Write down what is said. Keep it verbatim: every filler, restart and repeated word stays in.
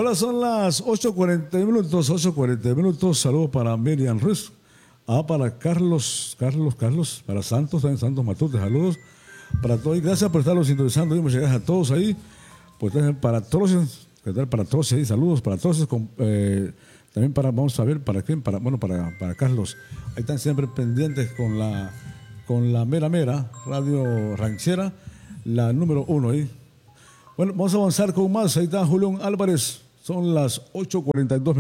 Ahora son las ocho cuarenta minutos, ocho cuarenta minutos. Saludos para Miriam Ruiz. Ah, para Carlos, Carlos, Carlos, para Santos, también Santos Matute, saludos. Para todos, y gracias por estarlos sintonizando. Y muchas gracias a todos ahí. Pues también para Troces, ¿qué tal? Para Troces ahí, saludos para Troces. Eh, también para, vamos a ver, ¿para quién? Para, bueno, para, para Carlos. Ahí están siempre pendientes con la, con la mera mera, Radio Ranchera, la número uno ahí. Bueno, vamos a avanzar con más. Ahí está Julián Álvarez. Son las ocho cuarenta y dos.